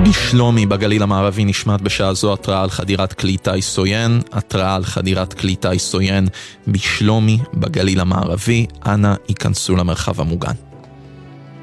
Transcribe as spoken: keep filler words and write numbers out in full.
משלומי בגליל המערבי נשמעת בשעה זו התראה על חדירת כלי טיס עוין, התראה על חדירת כלי טיס עוין בשלומי בגליל המערבי, אנא ייכנסו למרחב המוגן.